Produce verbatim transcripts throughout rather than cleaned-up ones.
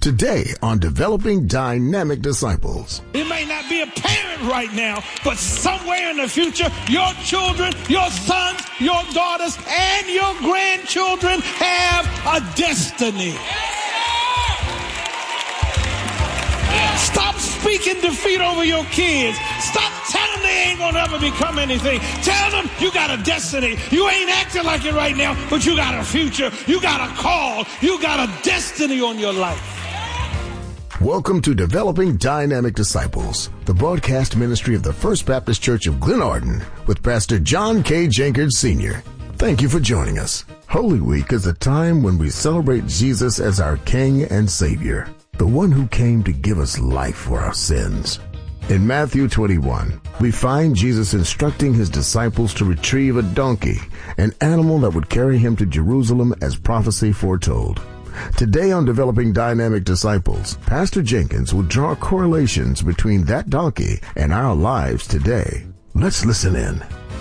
Today on Developing Dynamic Disciples. It may not be apparent right now, but somewhere in the future, your children, your sons, your daughters, and your grandchildren have a destiny. Stop speaking defeat over your kids. Stop telling them they ain't gonna ever become anything. Tell them you got a destiny. You ain't acting like it right now, but you got a future. You got a call. You got a destiny on your life. Welcome to Developing Dynamic Disciples, the broadcast ministry of the First Baptist Church of Glenarden with Pastor John K. Jenkins Senior Thank you for joining us. Holy Week is a time when we celebrate Jesus as our King and Savior, the one who came to give us life for our sins. In Matthew twenty-one, we find Jesus instructing his disciples to retrieve a donkey, an animal that would carry him to Jerusalem as prophecy foretold. Today on Developing Dynamic Disciples, Pastor Jenkins will draw correlations between that donkey and our lives today. Let's listen in.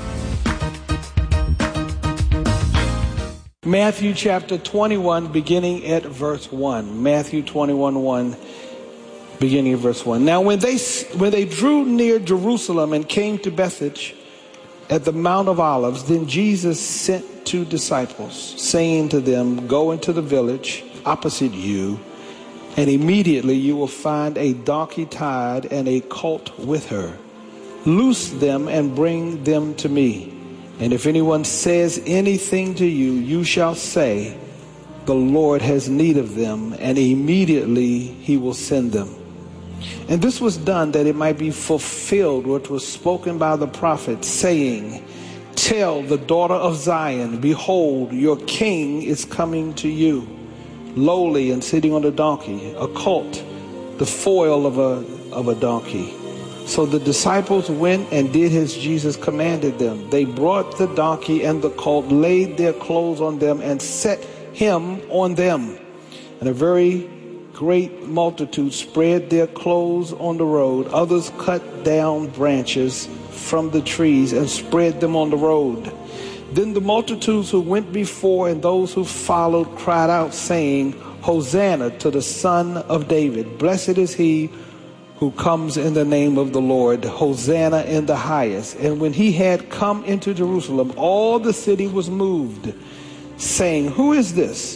Matthew chapter twenty-one, beginning at verse one. Matthew twenty-one, one, beginning at verse one. Now when they when they drew near Jerusalem and came to Bethphage at the Mount of Olives, then Jesus sent two disciples, saying to them, "Go into the village opposite you, and immediately you will find a donkey tied and a colt with her. Loose them and bring them to me. And if anyone says anything to you, you shall say, 'The Lord has need of them,' and immediately he will send them." And this was done that it might be fulfilled what was spoken by the prophet, saying, "Tell the daughter of Zion, behold, your king is coming to you, lowly and sitting on a donkey, a colt, the foal of a of a donkey." So the disciples went and did as Jesus commanded them. They brought the donkey and the colt, laid their clothes on them, and set him on them. And a very great multitude spread their clothes on the road. Others cut down branches from the trees and spread them on the road. Then the multitudes who went before and those who followed cried out, saying, "Hosanna to the Son of David. Blessed is he who comes in the name of the Lord. Hosanna in the highest." And when he had come into Jerusalem, all the city was moved, saying, "Who is this?"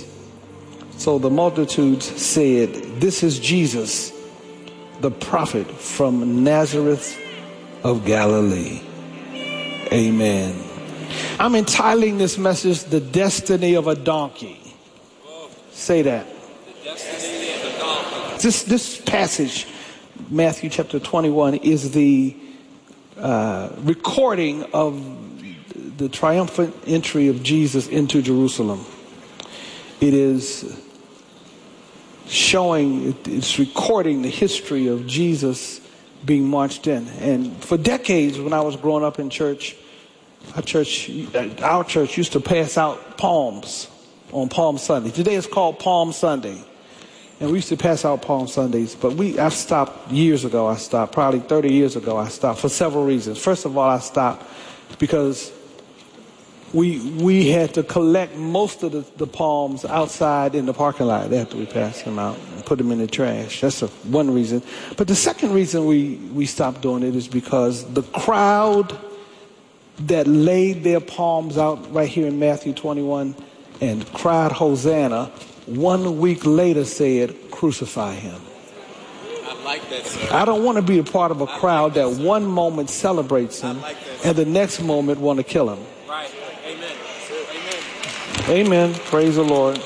So the multitudes said, "This is Jesus, the prophet from Nazareth of Galilee." Amen. I'm entitling this message, "The Destiny of a Donkey." Say that. The destiny of a donkey. This, this passage, Matthew chapter twenty-one, is the uh, recording of the triumphant entry of Jesus into Jerusalem. It is showing, it's recording the history of Jesus being marched in. And for decades, when I was growing up in church, our church, our church used to pass out palms on Palm Sunday. Today it's called Palm Sunday. And we used to pass out Palm Sundays, but we, I stopped years ago. I stopped, probably thirty years ago, I stopped for several reasons. First of all, I stopped because we we had to collect most of the, the palms outside in the parking lot after we passed them out and put them in the trash. That's a, one reason. But the second reason we, we stopped doing it is because the crowd that laid their palms out right here in Matthew twenty-one and cried Hosanna, one week later said, "Crucify him." I like that, sir. I don't want to be a part of a crowd that, that one moment celebrates him like that, and the next moment want to kill him. Right. Amen. Amen. Amen. Praise the Lord.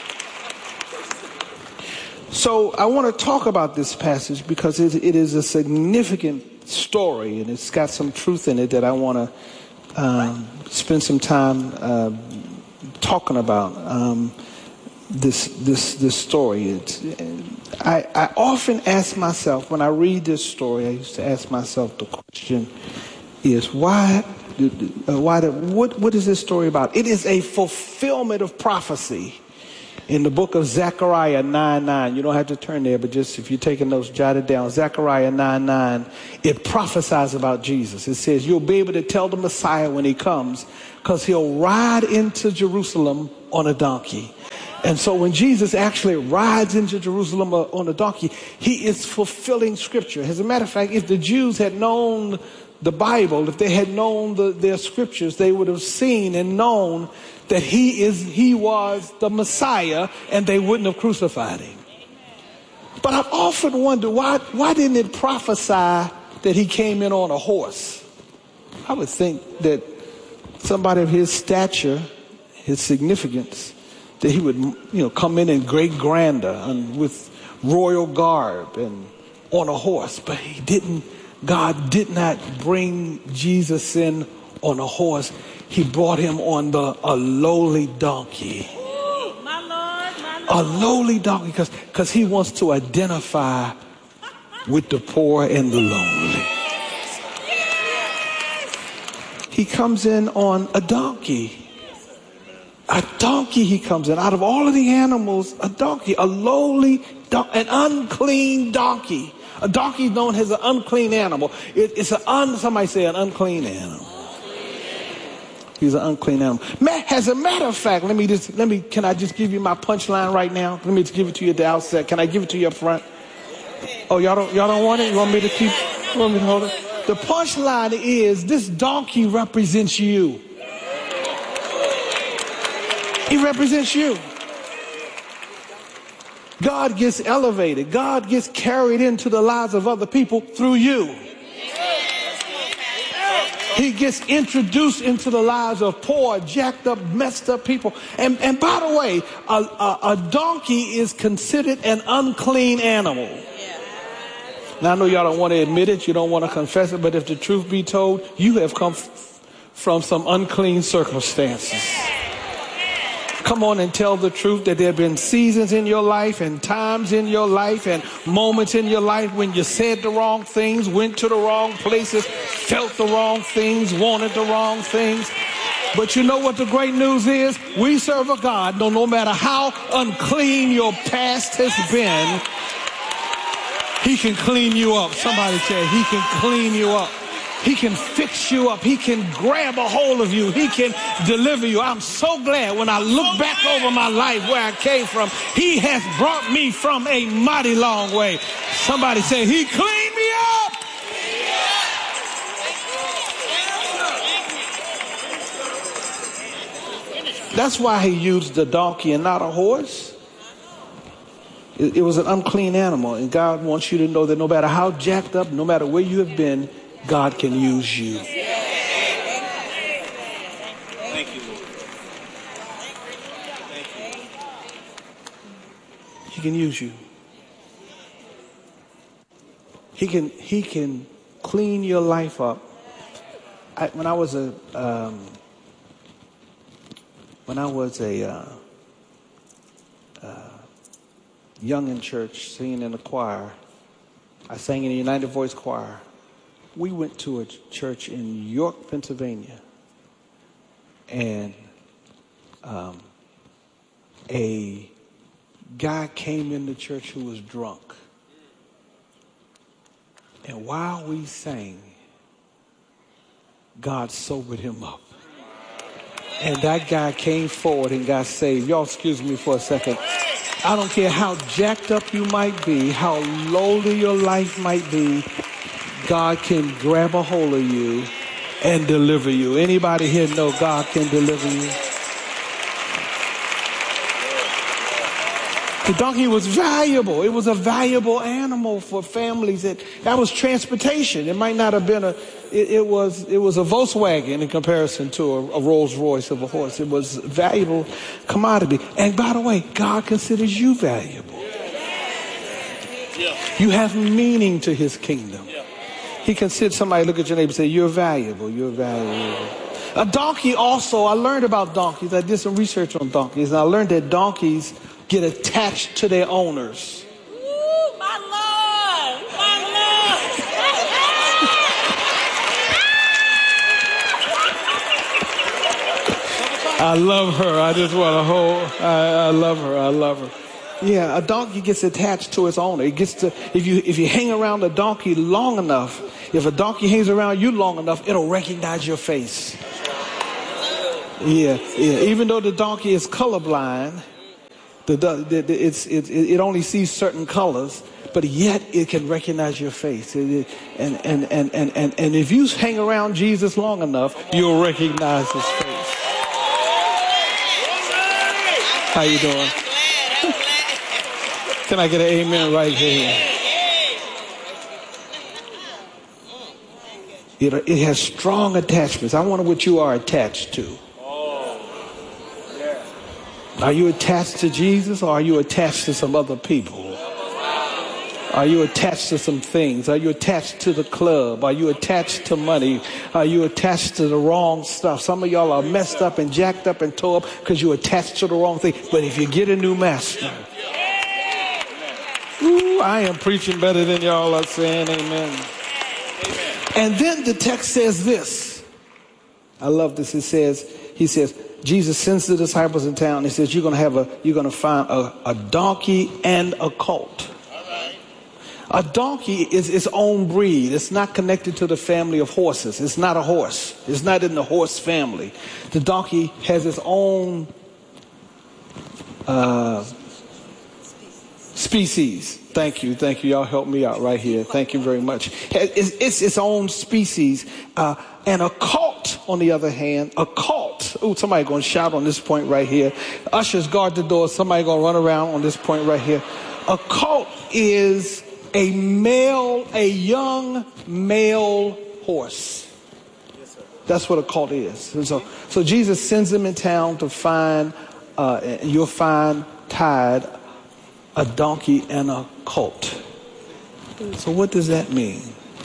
So I want to talk about this passage because it, it is a significant story and it's got some truth in it that I want to um, spend some time uh, talking about. Um, this this this story. It's, I, I often ask myself when I read this story, I used to ask myself the question is why uh, why the, what what is this story about? It is a fulfillment of prophecy in the book of Zechariah nine nine. You don't have to turn there, but just if you're taking notes, jot it down. Zechariah nine nine, it prophesies about Jesus. It says you'll be able to tell the Messiah when he comes because he'll ride into Jerusalem on a donkey. And so when Jesus actually rides into Jerusalem on a donkey, he is fulfilling scripture. As a matter of fact, if the Jews had known the Bible, if they had known the, their scriptures, they would have seen and known that he is, he was the Messiah, and they wouldn't have crucified him. But I've often wondered, why, why didn't it prophesy that he came in on a horse? I would think that somebody of his stature, his significance, that he would, you know, come in in great grandeur and with royal garb and on a horse. But he didn't, God did not bring Jesus in on a horse. He brought him on the a lowly donkey. Ooh, my Lord, my Lord. A lowly donkey, because because he wants to identify with the poor and the lonely. He comes in on a donkey. A donkey he comes in. Out of all of the animals, a donkey, a lowly, don- an unclean donkey. A donkey is known as an unclean animal. It, it's an un, somebody say an unclean animal. He's an unclean animal. As a matter of fact, let me just, let me, can I just give you my punchline right now? Let me just give it to you at the outset. Can I give it to you up front? Oh, y'all don't, y'all don't want it? You want me to keep, you want me to hold it? The punchline is, this donkey represents you. He represents you. God gets elevated. God gets carried into the lives of other people through you. He gets introduced into the lives of poor, jacked up, messed up people. And, and by the way, a, a, a donkey is considered an unclean animal. Now, I know y'all don't want to admit it. You don't want to confess it. But if the truth be told, you have come f- from some unclean circumstances. Come on and tell the truth that there have been seasons in your life and times in your life and moments in your life when you said the wrong things, went to the wrong places, felt the wrong things, wanted the wrong things. But you know what the great news is? We serve a God, no, no matter how unclean your past has been, he can clean you up. Somebody say, he can clean you up. He can fix you up. He can grab a hold of you. He can deliver you. I'm so glad when I look back over my life where I came from, he has brought me from a mighty long way. Somebody say, he cleaned me up. That's why he used the donkey and not a horse. It, it was an unclean animal. And God wants you to know that no matter how jacked up, no matter where you have been, God can use you. Thank you, Lord. Thank you. He can use you. He can he can clean your life up. I, when I was a um, when I was a uh, uh, young in church, singing in the choir, I sang in the United Voice Choir. We went to a church in York, Pennsylvania, and um, a guy came into church who was drunk. And while we sang, God sobered him up. And that guy came forward and got saved. Y'all excuse me for a second. I don't care how jacked up you might be, how lowly your life might be, God can grab a hold of you and deliver you. Anybody here know God can deliver you? The donkey was valuable. It was a valuable animal for families. That that was transportation. It might not have been a. It, it was it was a Volkswagen in comparison to a, a Rolls Royce of a horse. It was a valuable commodity. And by the way, God considers you valuable. You have meaning to His kingdom. He considers somebody look at your neighbor and say, "You're valuable. You're valuable." A donkey also. I learned about donkeys. I did some research on donkeys, and I learned that donkeys get attached to their owners. Ooh, my Lord, my Lord. I love her. I just want to hold. I, I love her. I love her. Yeah, a donkey gets attached to its owner. It gets to if you if you hang around a donkey long enough. If a donkey hangs around you long enough, it'll recognize your face. Yeah, yeah. Even though the donkey is colorblind, The, the, the, it's, it, it only sees certain colors, but yet it can recognize your face. It, it, and, and, and, and, and, and if you hang around Jesus long enough, you'll recognize his face. How you doing? Can I get an amen right here? It, it has strong attachments. I wonder what you are attached to. Are you attached to Jesus, or are you attached to some other people? Are you attached to some things? Are you attached to the club? Are you attached to money? Are you attached to the wrong stuff? Some of y'all are messed up and jacked up and tore up because you're attached to the wrong thing. But if you get a new master, ooh, I am preaching better than y'all are saying amen. And then the text says this. I love this. It says, he says, Jesus sends the disciples in town. He says, you're going to have a, you're going to find a, a donkey and a colt. A donkey is its own breed. It's not connected to the family of horses. It's not a horse. It's not in the horse family. The donkey has its own uh, species. Thank you. Thank you. Y'all help me out right here. Thank you very much. It's, it's its own species. Uh, and a colt, on the other hand, a colt. Ooh, somebody going to shout on this point right here. Ushers, guard the door. Somebody going to run around on this point right here. A colt is a male, a young male horse. That's what a colt is. And so, so Jesus sends them in town to find, uh, you'll find tied a donkey and a colt. So what does that mean?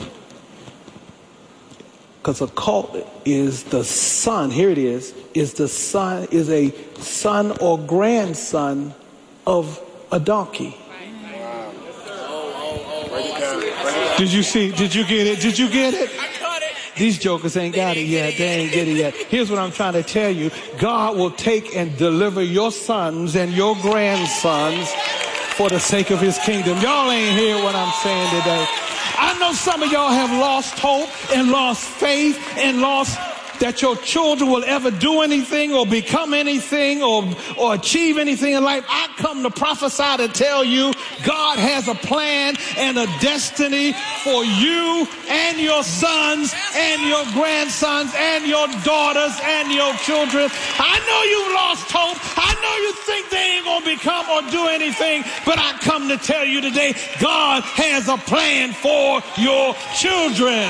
Because a colt is the son, here it is, is the son, is a son or grandson of a donkey. Did you see, did you get it? Did you get it? These jokers ain't got it yet. They ain't get it yet. Here's what I'm trying to tell you. God will take and deliver your sons and your grandsons for the sake of his kingdom. Y'all ain't hear what I'm saying today. I know some of y'all have lost hope and lost faith and lost that your children will ever do anything or become anything or, or achieve anything in life. I come to prophesy to tell you God has a plan and a destiny for you and your sons and your grandsons and your daughters and your children. I know you've lost hope. I know you think they ain't going to become or do anything, but I come to tell you today, God has a plan for your children.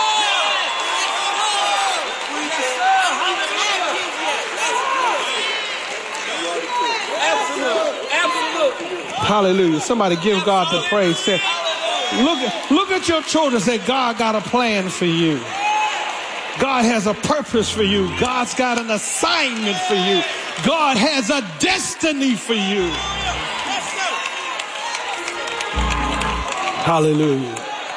Hallelujah. Somebody give God the praise. Say, look, look at your children. Say, God got a plan for you. God has a purpose for you. God's got an assignment for you. God has a destiny for you. Hallelujah.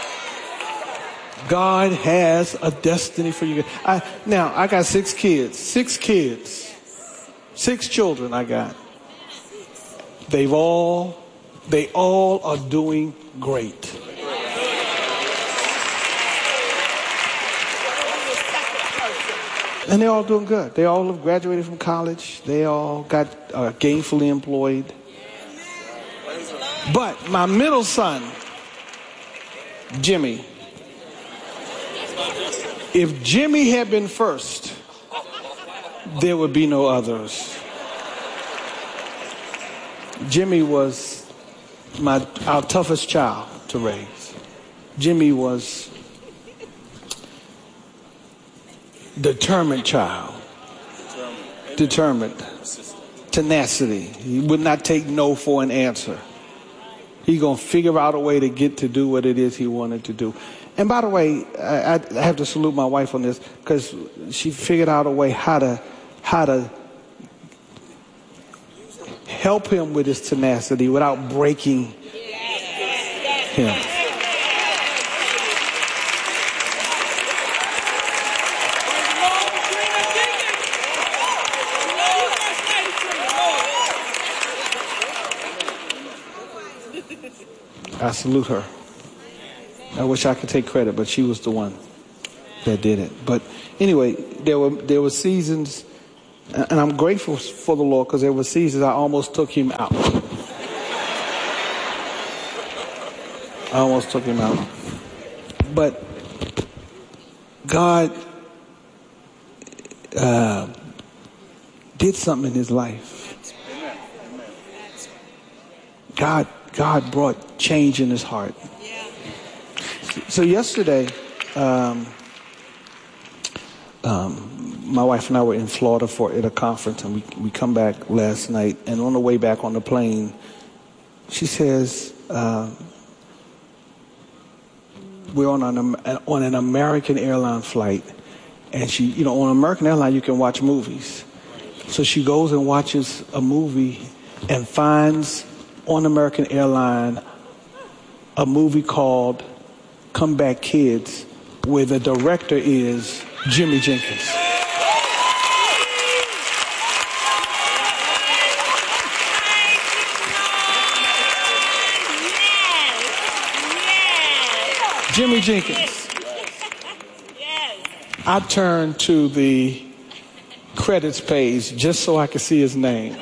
God has a destiny for you. I, now, I got six kids. Six kids. Six children I got. They've all, they all are doing great. And they're all doing good. They all have graduated from college. They all got uh, gainfully employed. But my middle son, Jimmy, if Jimmy had been first, there would be no others. Jimmy was my our toughest child to raise. Jimmy was determined child. Determined. Tenacity. He would not take no for an answer. He gonna figure out a way to get to do what it is he wanted to do. And by the way, I, I have to salute my wife on this because she figured out a way how to how to help him with his tenacity without breaking him. I salute her. I wish I could take credit, but she was the one that did it. But anyway, there were there were seasons And I'm grateful for the Lord, because there were seasons I almost took him out. I almost took him out. But God uh, did something in his life. God, God brought change in his heart. So yesterday, um, um, my wife and I were in Florida for at a conference, and we we come back last night. And on the way back on the plane, she says, uh, "We're on an on an American airline flight, and she, you know, on an American airline you can watch movies. So she goes and watches a movie, and finds on American airline a movie called Come Back Kids, where the director is Jimmy Jenkins." Jimmy Jenkins. I turned to the credits page just so I could see his name.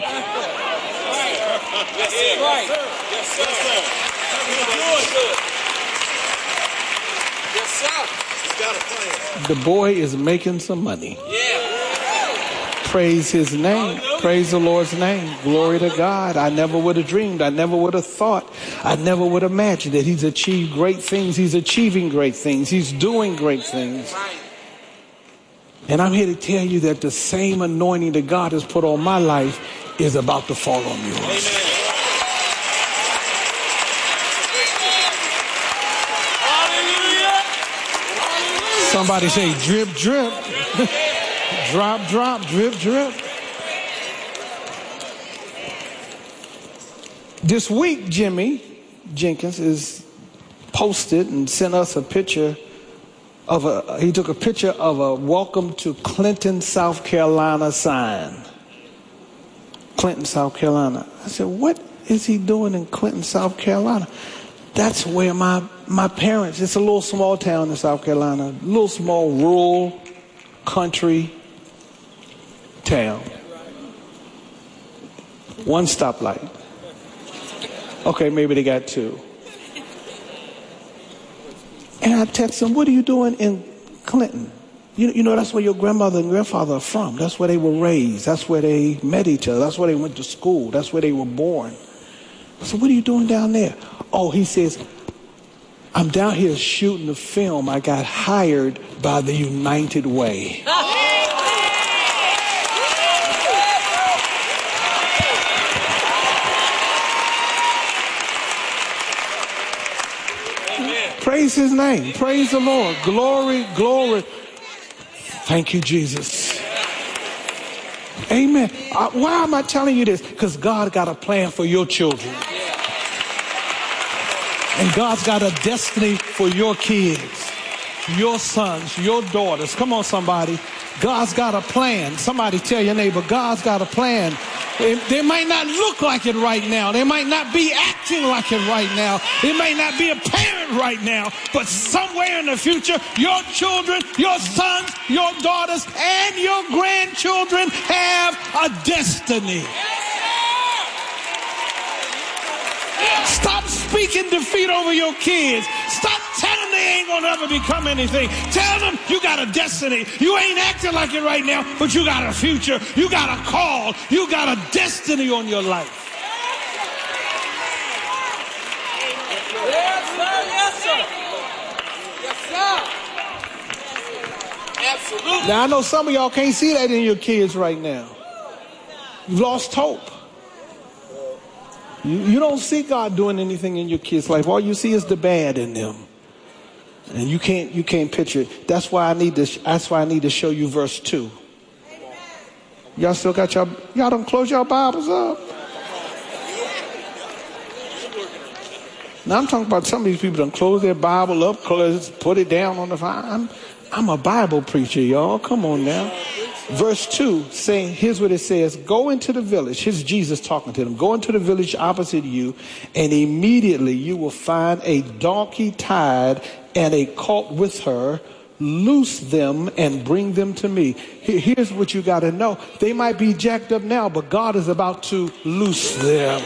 The boy is making some money. Praise his name. Praise the Lord's name. Glory to God. I never would have dreamed. I never would have thought. I never would have imagined that he's achieved great things. He's achieving great things. He's doing great things. And I'm here to tell you that the same anointing that God has put on my life is about to fall on yours. Amen. Somebody say drip, drip. Drop, drop, drip, drip. This week, Jimmy Jenkins is posted and sent us a picture of a, he took a picture of a welcome to Clinton, South Carolina sign. Clinton, South Carolina. I said, what is he doing in Clinton, South Carolina? That's where my, my parents, it's a little small town in South Carolina, a little small rural country town. One stoplight. Okay, maybe they got two. And I text them, what are you doing in Clinton? You, you know, that's where your grandmother and grandfather are from. That's where they were raised. That's where they met each other. That's where they went to school. That's where they were born. So what are you doing down there? Oh, he says, I'm down here shooting a film. I got hired by the United Way. Praise his name. Praise the Lord. Glory, glory. Thank you, Jesus. Amen. Uh, why am I telling you this? Because God got a plan for your children. And God's got a destiny for your kids, your sons, your daughters. Come on, somebody. God's got a plan. Somebody tell your neighbor, God's got a plan. They might not look like it right now. They might not be acting like it right now. It may not be apparent right now. But somewhere in the future, your children, your sons, your daughters, and your grandchildren have a destiny. Stop speaking defeat over your kids. Stop telling them they ain't gonna ever become anything. Tell them you got a destiny. You ain't acting like it right now, but you got a future. You got a call. You got a destiny on your life. Yes, sir. Yes, sir. Yes, sir. Absolutely. Now, I know some of y'all can't see that in your kids right now. You've lost hope. You, you don't see God doing anything in your kids' life. All you see is the bad in them, and you can't you can't picture it. That's why I need to. That's why I need to show you verse two. Y'all still got y'all. Y'all don't close your Bibles up. Now I'm talking about some of these people don't close their Bible up, close, put it down on the fire. I'm I'm a Bible preacher, y'all. Come on now. Verse two, saying, here's what it says. Go into the village. Here's Jesus talking to them. Go into the village opposite you, and immediately you will find a donkey tied and a colt with her. loose them and bring them to me. Here's what you got to know. They might be jacked up now, but God is about to loose them.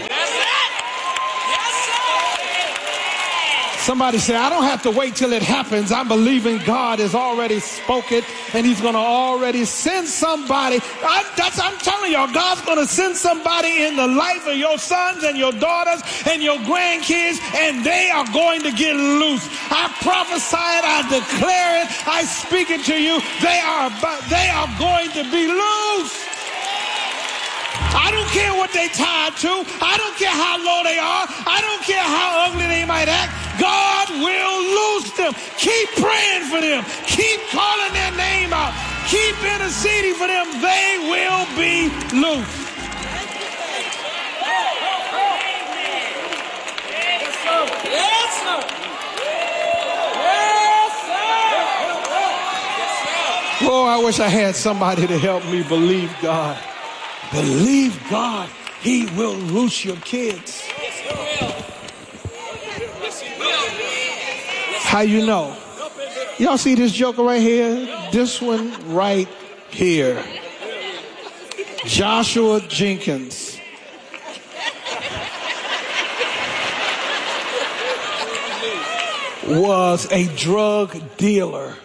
Somebody say, I don't have to wait till it happens. I'm believing God has already spoken and he's going to already send somebody. I, that's, I'm telling y'all, God's going to send somebody in the life of your sons and your daughters and your grandkids, and they are going to get loose. I prophesy it, I declare it, I speak it to you. They are, they are going to be loose. I don't care what they tied to. I don't care how low they are. I don't care how ugly they might act. God will loose them. Keep praying for them. Keep calling their name out. Keep interceding for them. They will be loose. Yes, sir. Yes, sir. Oh, I wish I had somebody to help me believe God. Believe God. He will loose your kids. Yes, he will. Yes, he will. How you know? Y'all see this joker right here? This one right here. Joshua Jenkins. Was a drug dealer.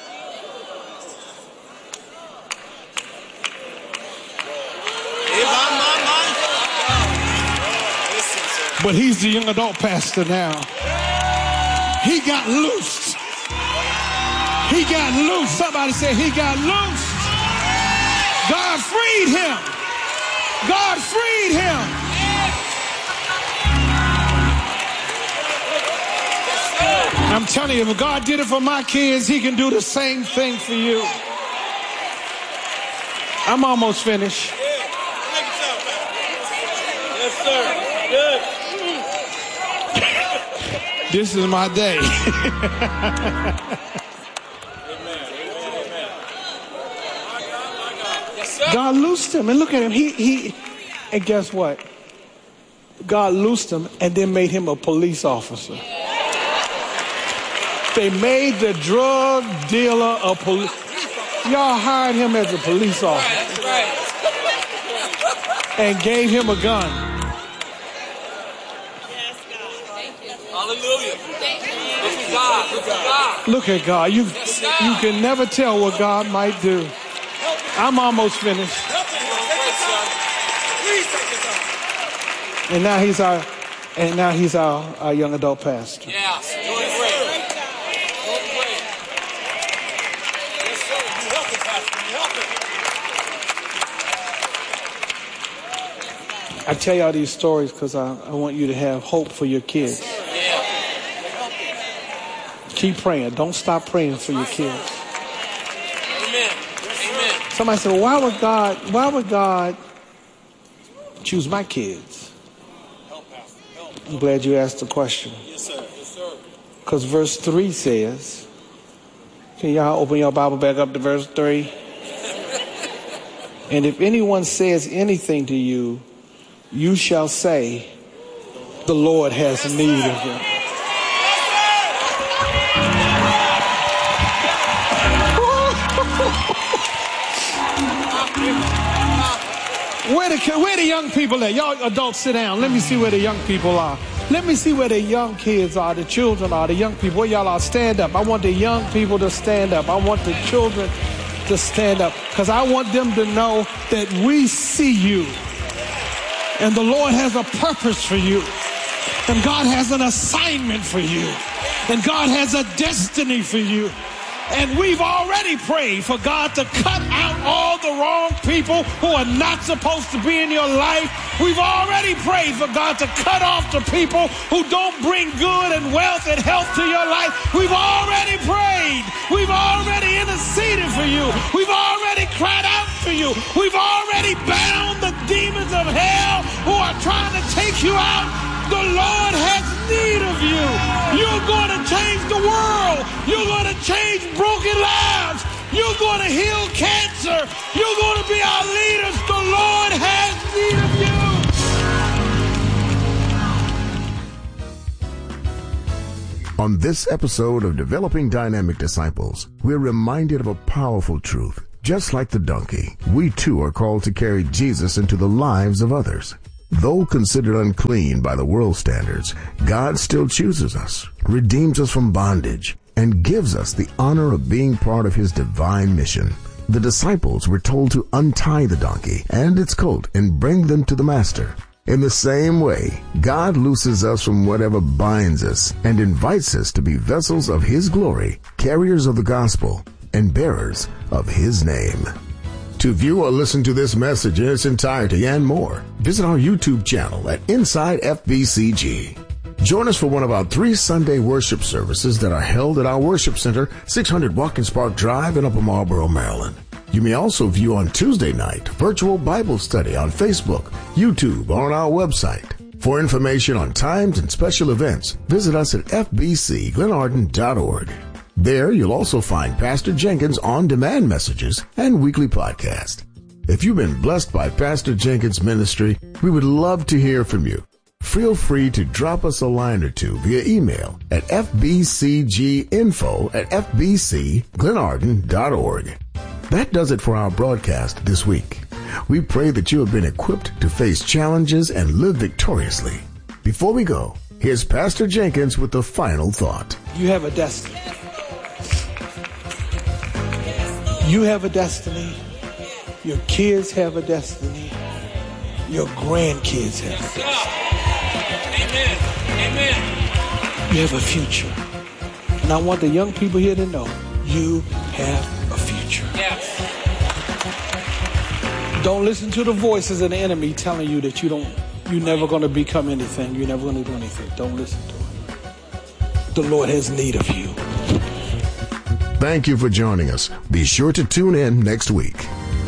But he's the young adult pastor now. He got loosed. He got loose. Somebody say he got loose. God freed him. God freed him. I'm telling you, if God did it for my kids, he can do the same thing for you. I'm almost finished. Yes, sir. Good. This is my day. God loosed him, and look at him. He he, and guess what? God loosed him and then made him a police officer. They made the drug dealer a police. Y'all hired him as a police officer and gave him a gun. Hallelujah. Look at God. Look at God. Look at God. You, you can never tell what God might do. I'm almost finished. And now he's our, and now he's our, our young adult pastor. Yes, doing great. Doing great. Yes, sir. You help it, Pastor. You help it. I tell y'all these stories because I, I want you to have hope for your kids. Keep praying. Don't stop praying for your kids. Amen. Amen. Somebody said, well, why would God, why would God choose my kids? I'm glad you asked the question. Yes, sir. Yes, sir. Because verse three says, can y'all open your Bible back up to verse three? And if anyone says anything to you, you shall say, the Lord has need of him. Where the, where the young people at? Y'all adults sit down. Let me see where the young people are. Let me see where the young kids are, the children are, the young people. Where y'all are, stand up. I want the young people to stand up. I want the children to stand up. Because I want them to know that we see you. And the Lord has a purpose for you. And God has an assignment for you. And God has a destiny for you. And we've already prayed for God to cut out all the wrong people who are not supposed to be in your life. We've already prayed for God to cut off the people who don't bring good and wealth and health to your life. We've already prayed. We've already interceded for you. We've already cried out for you. We've already bound the demons of hell who are trying to take you out. The Lord has need of you. You're going to change the world. You're going to change broken lives. You're going to heal cancer. You're going to be our leaders. The Lord has need of you. On this episode of Developing Dynamic Disciples, we're reminded of a powerful truth. Just like the donkey, we too are called to carry Jesus into the lives of others. Though considered unclean by the world standards, God still chooses us, redeems us from bondage, and gives us the honor of being part of his divine mission. The disciples were told to untie the donkey and its colt and bring them to the master. In the same way, God looses us from whatever binds us and invites us to be vessels of his glory, carriers of the gospel, and bearers of his name. To view or listen to this message in its entirety and more, visit our YouTube channel at Inside F B C G. Join us for one of our three Sunday worship services that are held at our worship center, six hundred Watkins Park Drive in Upper Marlboro, Maryland. You may also view on Tuesday night virtual Bible study on Facebook, YouTube, or on our website. For information on times and special events, visit us at f b c glenarden dot org. There you'll also find Pastor Jenkins' on-demand messages and weekly podcast. If you've been blessed by Pastor Jenkins' ministry, we would love to hear from you. Feel free to drop us a line or two via email at f b c g info at f b c glenarden dot org. That does it for our broadcast this week. We pray that you have been equipped to face challenges and live victoriously. Before we go, here's Pastor Jenkins with the final thought. You have a destiny. You have a destiny. Your kids have a destiny. Your grandkids have a destiny. Amen. Amen. You have a future. And I want the young people here to know you have a future. Yes. Don't listen to the voices of the enemy telling you that you don't, you're never going to become anything. You're never going to do anything. Don't listen to it. The Lord has need of you. Thank you for joining us. Be sure to tune in next week.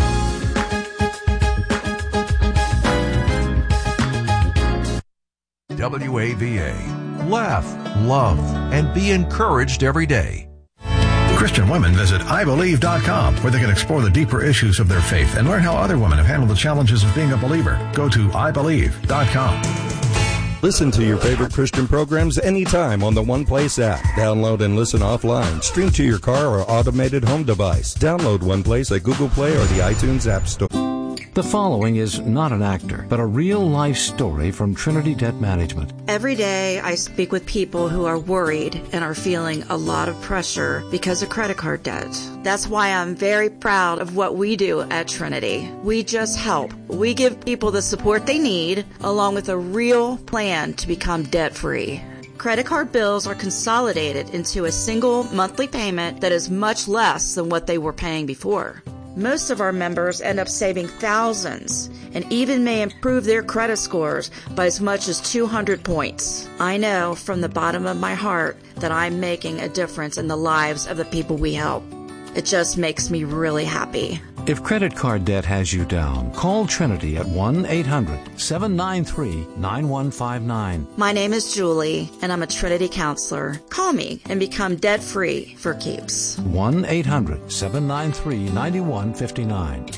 W A V A. Laugh, love, and be encouraged every day. Christian women visit I believe dot com, where they can explore the deeper issues of their faith and learn how other women have handled the challenges of being a believer. Go to I believe dot com. Listen to your favorite Christian programs anytime on the One Place app. Download and listen offline. Stream to your car or automated home device. Download One Place at Google Play or the iTunes App Store. The following is not an actor, but a real-life story from Trinity Debt Management. Every day I speak with people who are worried and are feeling a lot of pressure because of credit card debt. That's why I'm very proud of what we do at Trinity. We just help. We give people the support they need, along with a real plan to become debt-free. Credit card bills are consolidated into a single monthly payment that is much less than what they were paying before. Most of our members end up saving thousands and even may improve their credit scores by as much as two hundred points. I know from the bottom of my heart that I'm making a difference in the lives of the people we help. It just makes me really happy. If credit card debt has you down, call Trinity at one eight hundred seven nine three nine one five nine. My name is Julie, and I'm a Trinity counselor. Call me and become debt-free for keeps. one eight hundred seven nine three nine one five nine.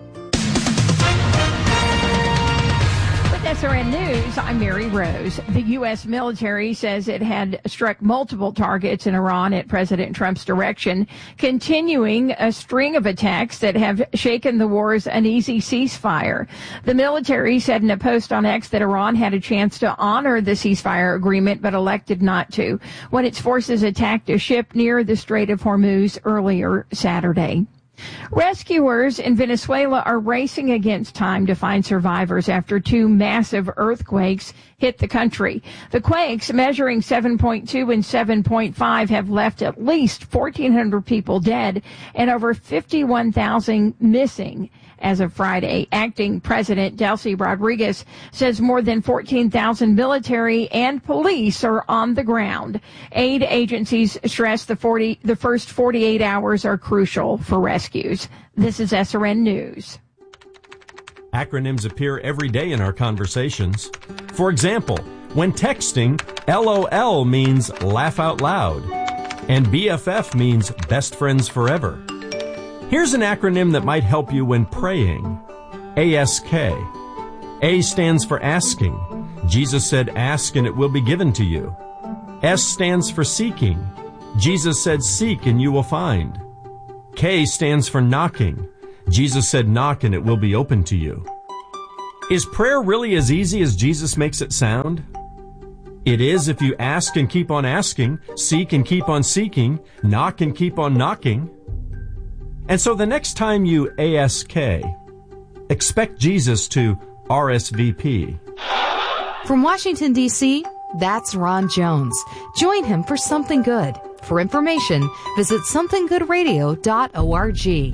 S R N News, I'm Mary Rose. The U S military says it had struck multiple targets in Iran at President Trump's direction, continuing a string of attacks that have shaken the war's uneasy ceasefire. The military said in a post on X that Iran had a chance to honor the ceasefire agreement, but elected not to, when its forces attacked a ship near the Strait of Hormuz earlier Saturday. Rescuers in Venezuela are racing against time to find survivors after two massive earthquakes hit the country. The quakes, measuring seven point two and seven point five, have left at least fourteen hundred people dead and over fifty-one thousand missing. As of Friday, acting President Delcy Rodriguez says more than fourteen thousand military and police are on the ground. Aid agencies stress the forty, the first forty-eight hours are crucial for rescues. This is S R N News. Acronyms appear every day in our conversations. For example, when texting, L O L means laugh out loud, and B F F means best friends forever. Here's an acronym that might help you when praying. A S K. A stands for asking. Jesus said, ask and it will be given to you. S stands for seeking. Jesus said, seek and you will find. K stands for knocking. Jesus said, knock and it will be open to you. Is prayer really as easy as Jesus makes it sound? It is if you ask and keep on asking, seek and keep on seeking, knock and keep on knocking. And so the next time you ask, expect Jesus to R S V P. From Washington, D C, that's Ron Jones. Join him for Something Good. For information, visit something good radio dot org.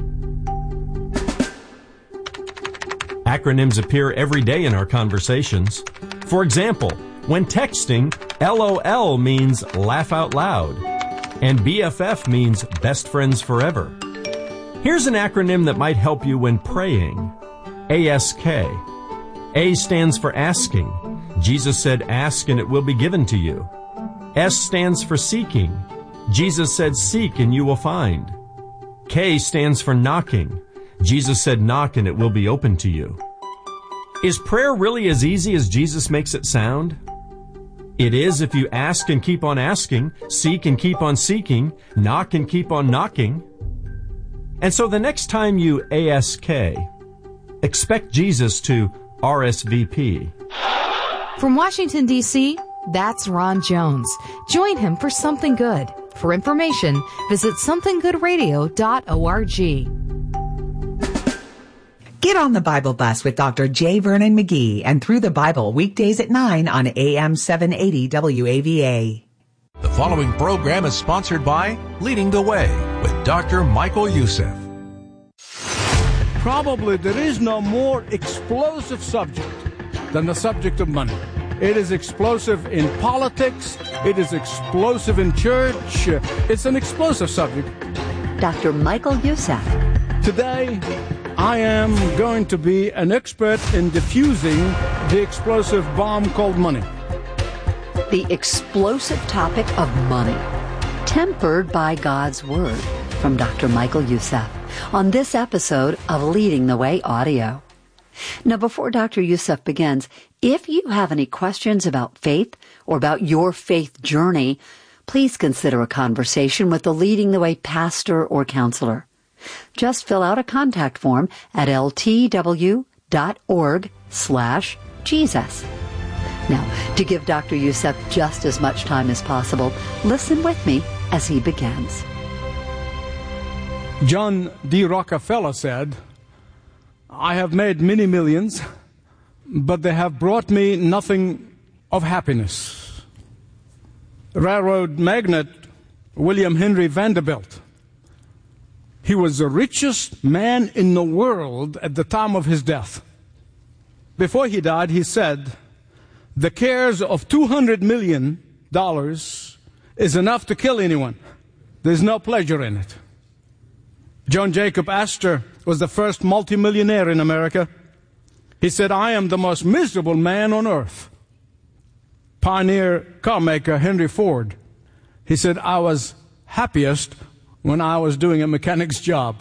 Acronyms appear every day in our conversations. For example, when texting, LOL means laugh out loud, and B F F means best friends forever. Here's an acronym that might help you when praying. A S K. A stands for asking. Jesus said, ask and it will be given to you. S stands for seeking. Jesus said, seek and you will find. K stands for knocking. Jesus said, knock and it will be open to you. Is prayer really as easy as Jesus makes it sound? It is if you ask and keep on asking, seek and keep on seeking, knock and keep on knocking. And so the next time you ask, expect Jesus to R S V P. From Washington, D C, that's Ron Jones. Join him for Something Good. For information, visit something good radio dot org. Get on the Bible bus with Doctor J. Vernon McGee and Through the Bible weekdays at nine on A M seven eighty W A V A. The following program is sponsored by Leading the Way with Doctor Michael Youssef. Probably there is no more explosive subject than the subject of money. It is explosive in politics. It is explosive in church. It's an explosive subject. Doctor Michael Youssef. Today, I am going to be an expert in diffusing the explosive bomb called money. The explosive topic of money, tempered by God's Word, from Doctor Michael Youssef, on this episode of Leading the Way Audio. Now, before Doctor Youssef begins, if you have any questions about faith or about your faith journey, please consider a conversation with the Leading the Way pastor or counselor. Just fill out a contact form at ltw dot org slash Jesus. Now, to give Doctor Youssef just as much time as possible, listen with me as he begins. John D. Rockefeller said, I have made many millions, but they have brought me nothing of happiness. Railroad magnate William Henry Vanderbilt, he was the richest man in the world at the time of his death. Before he died, he said, the cares of two hundred million dollars is enough to kill anyone. There's no pleasure in it. John Jacob Astor was the first multimillionaire in America. He said, I am the most miserable man on earth. Pioneer car maker Henry Ford, he said, I was happiest when I was doing a mechanic's job.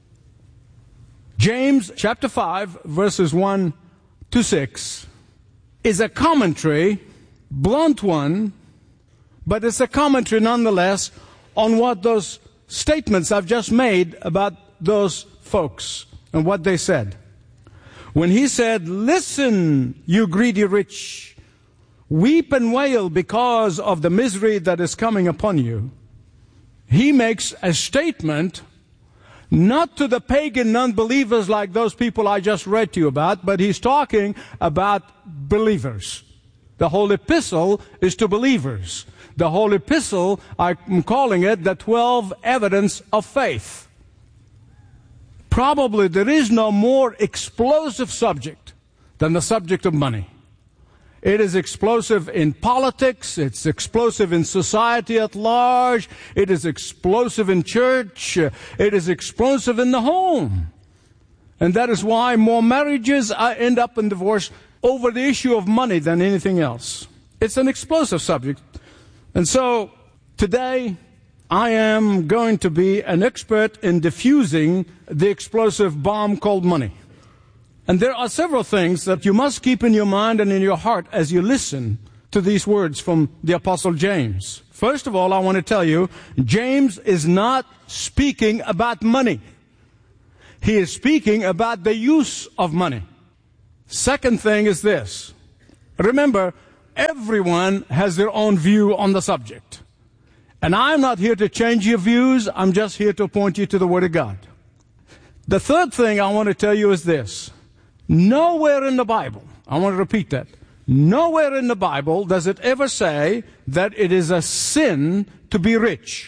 James chapter five, verses one to six is a commentary, blunt one, but it's a commentary nonetheless on what those statements I've just made about those folks and what they said. When he said, listen, you greedy rich, weep and wail because of the misery that is coming upon you, he makes a statement not to the pagan non-believers like those people I just read to you about, but he's talking about believers. The whole epistle is to believers. The whole epistle, I'm calling it the twelve evidence of faith. Probably there is no more explosive subject than the subject of money. It is explosive in politics. It's explosive in society at large. It is explosive in church. It is explosive in the home. And that is why more marriages end up in divorce over the issue of money than anything else. It's an explosive subject. And so today I am going to be an expert in diffusing the explosive bomb called money. And there are several things that you must keep in your mind and in your heart as you listen to these words from the Apostle James. First of all, I want to tell you, James is not speaking about money. He is speaking about the use of money. Second thing is this. Remember, everyone has their own view on the subject. And I'm not here to change your views. I'm just here to point you to the Word of God. The third thing I want to tell you is this. Nowhere in the Bible, I want to repeat that, nowhere in the Bible does it ever say that it is a sin to be rich.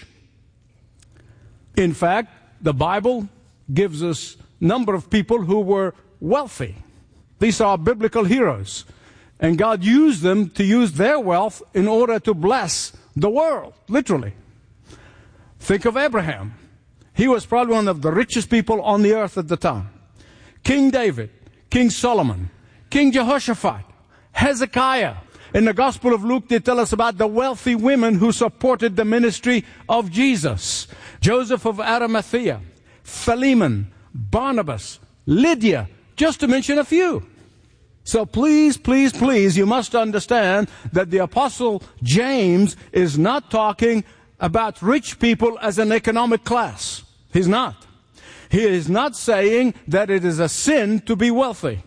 In fact, the Bible gives us a number of people who were wealthy. These are biblical heroes. And God used them to use their wealth in order to bless the world, literally. Think of Abraham. He was probably one of the richest people on the earth at the time. King David, King Solomon, King Jehoshaphat, Hezekiah. In the Gospel of Luke, they tell us about the wealthy women who supported the ministry of Jesus. Joseph of Arimathea, Philemon, Barnabas, Lydia, just to mention a few. So please, please, please, you must understand that the Apostle James is not talking about rich people as an economic class. He's not. He is not saying that it is a sin to be wealthy.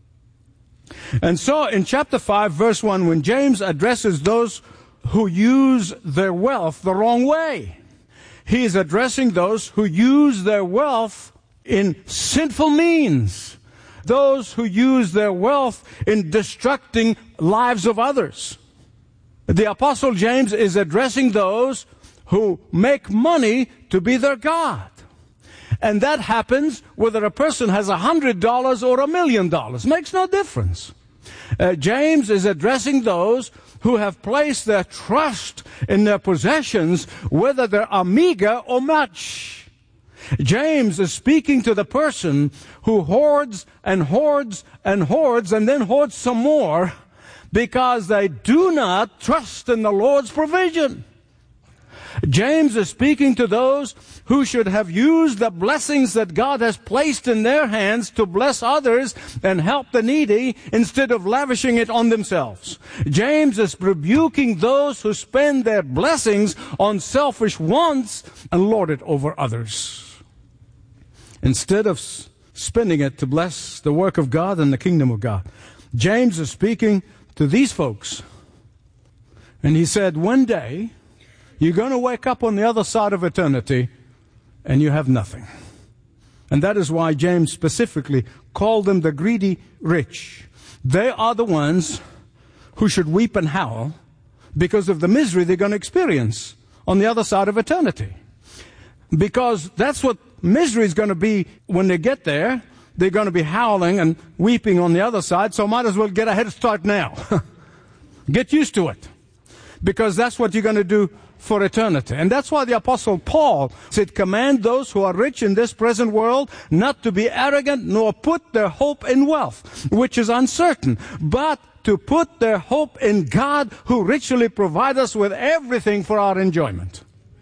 And so in chapter five, verse one, when James addresses those who use their wealth the wrong way, he is addressing those who use their wealth in sinful means, those who use their wealth in destructing lives of others. The Apostle James is addressing those who make money to be their God. And that happens whether a person has a hundred dollars or a million dollars. Makes no difference. Uh, James is addressing those who have placed their trust in their possessions, whether they are meager or much. James is speaking to the person who hoards and hoards and hoards and then hoards some more because they do not trust in the Lord's provision. James is speaking to those who should have used the blessings that God has placed in their hands to bless others and help the needy instead of lavishing it on themselves. James is rebuking those who spend their blessings on selfish wants and lord it over others, instead of spending it to bless the work of God and the kingdom of God. James is speaking to these folks, and he said, one day, you're going to wake up on the other side of eternity and you have nothing. And that is why James specifically called them the greedy rich. They are the ones who should weep and howl because of the misery they're going to experience on the other side of eternity. Because that's what misery is going to be when they get there. They're going to be howling and weeping on the other side, so might as well get a head start now. Get used to it. Because that's what you're going to do for eternity. And that's why the Apostle Paul said, command those who are rich in this present world not to be arrogant nor put their hope in wealth, which is uncertain, but to put their hope in God, who richly provides us with everything for our enjoyment.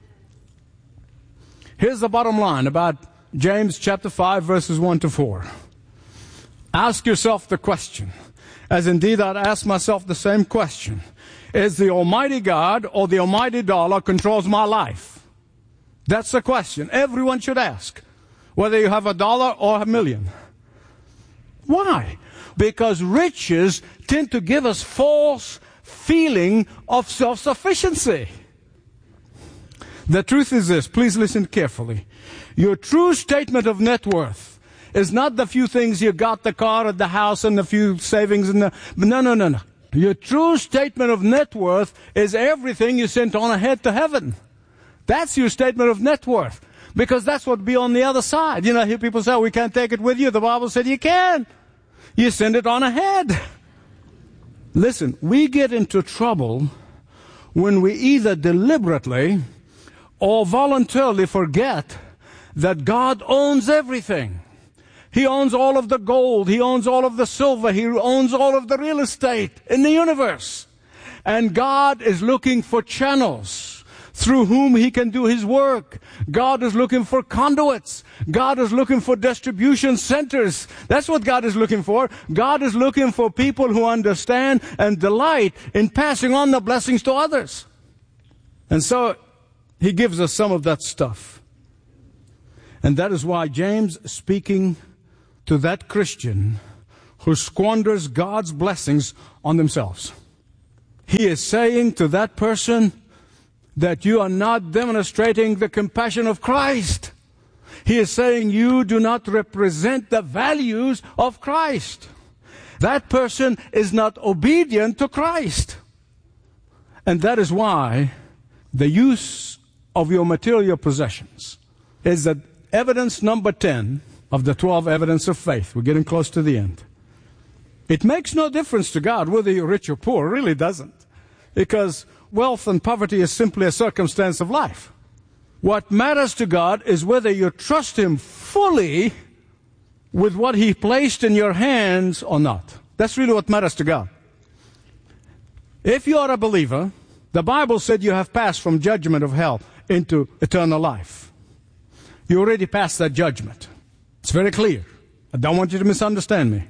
Here's the bottom line about James chapter five, verses one to four. Ask yourself the question, as indeed I'd ask myself the same question. Is the Almighty God or the almighty dollar controls my life? That's the question everyone should ask, whether you have a dollar or a million. Why? Because riches tend to give us false feeling of self-sufficiency. The truth is this, please listen carefully. Your true statement of net worth is not the few things you got, the car and the house and the few savings and the, no, no, no, no. Your true statement of net worth is everything you sent on ahead to heaven. That's your statement of net worth. Because that's what be on the other side. You know, here people say, we can't take it with you. The Bible said you can. You send it on ahead. Listen, we get into trouble when we either deliberately or voluntarily forget that God owns everything. He owns all of the gold. He owns all of the silver. He owns all of the real estate in the universe. And God is looking for channels through whom he can do his work. God is looking for conduits. God is looking for distribution centers. That's what God is looking for. God is looking for people who understand and delight in passing on the blessings to others. And so he gives us some of that stuff. And that is why James, speaking to that Christian who squanders God's blessings on themselves, he is saying to that person that you are not demonstrating the compassion of Christ. He is saying you do not represent the values of Christ. That person is not obedient to Christ. And that is why the use of your material possessions is the evidence number ten of the twelve evidence of faith. We're getting close to the end. It makes no difference to God whether you're rich or poor. It really doesn't. Because wealth and poverty is simply a circumstance of life. What matters to God is whether you trust Him fully with what He placed in your hands or not. That's really what matters to God. If you are a believer, the Bible said you have passed from judgment of hell into eternal life. You already passed that judgment. It's very clear. I don't want you to misunderstand me.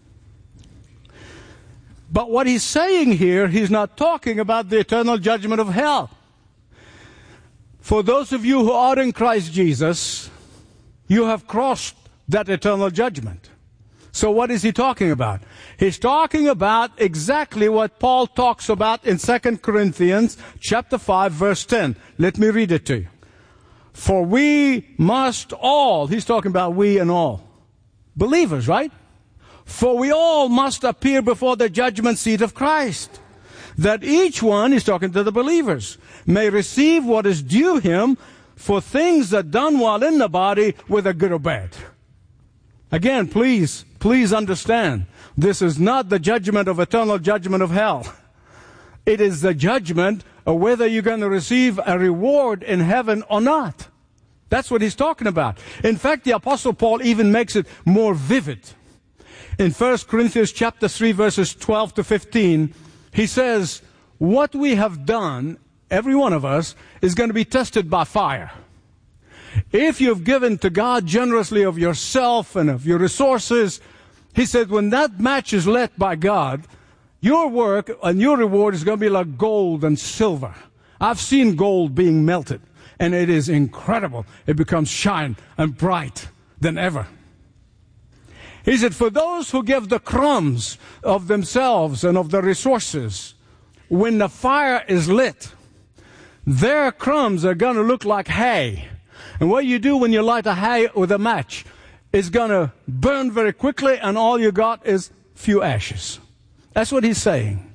But what he's saying here, he's not talking about the eternal judgment of hell. For those of you who are in Christ Jesus, you have crossed that eternal judgment. So what is he talking about? He's talking about exactly what Paul talks about in Second Corinthians chapter five, verse ten. Let me read it to you. For we must all, he's talking about we and all. Believers, right? For we all must appear before the judgment seat of Christ, that each one, he's talking to the believers, may receive what is due him for things that done while in the body, whether good or bad. Again, please, please understand, this is not the judgment of eternal judgment of hell. It is the judgment of whether you're going to receive a reward in heaven or not. That's what he's talking about. In fact, the Apostle Paul even makes it more vivid. In First Corinthians chapter three, verses twelve to fifteen, he says, what we have done, every one of us, is going to be tested by fire. If you've given to God generously of yourself and of your resources, he said, when that match is lit by God, your work and your reward is going to be like gold and silver. I've seen gold being melted, and it is incredible. It becomes shine and bright than ever. He said, for those who give the crumbs of themselves and of their resources, when the fire is lit, their crumbs are going to look like hay. And what you do when you light a hay with a match is going to burn very quickly, and all you got is few ashes. That's what he's saying.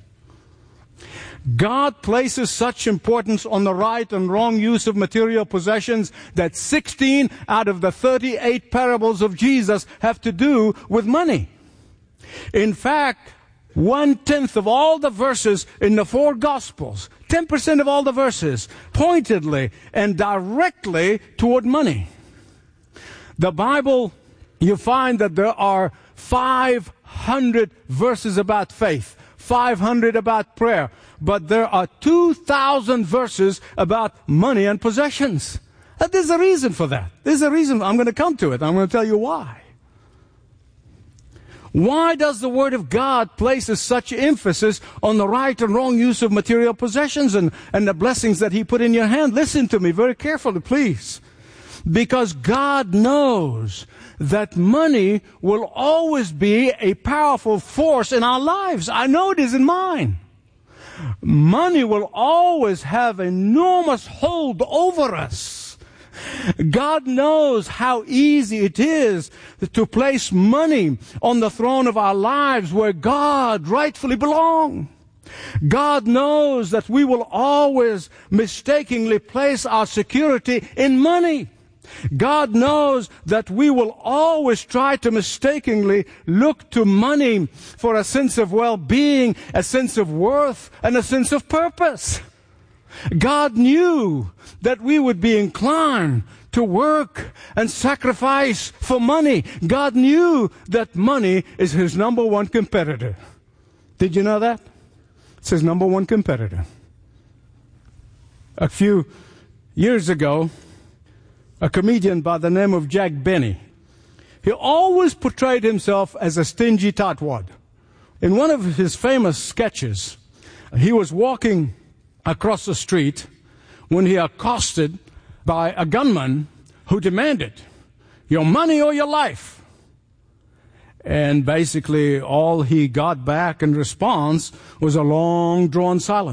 God places such importance on the right and wrong use of material possessions that sixteen out of the thirty-eight parables of Jesus have to do with money. In fact, one-tenth of all the verses in the four Gospels, ten percent of all the verses, pointedly and directly toward money. The Bible, you find that there are five hundred verses about faith, five hundred about prayer, but there are two thousand verses about money and possessions. And there's a reason for that. There's a reason. I'm going to come to it. I'm going to tell you why. Why does the Word of God places such emphasis on the right and wrong use of material possessions and, and the blessings that He put in your hand? Listen to me very carefully, please. Because God knows that money will always be a powerful force in our lives. I know it is in mine. Money will always have enormous hold over us. God knows how easy it is to place money on the throne of our lives where God rightfully belongs. God knows that we will always mistakenly place our security in money. God knows that we will always try to mistakenly look to money for a sense of well-being, a sense of worth, and a sense of purpose. God knew that we would be inclined to work and sacrifice for money. God knew that money is His number one competitor. Did you know that? It's His number one competitor. A few Years ago, a comedian by the name of Jack Benny, he always portrayed himself as a stingy tightwad. In one of his famous sketches, he was walking across the street when he accosted by a gunman who demanded, "Your money or your life?" And basically all he got back in response was a long, drawn silence.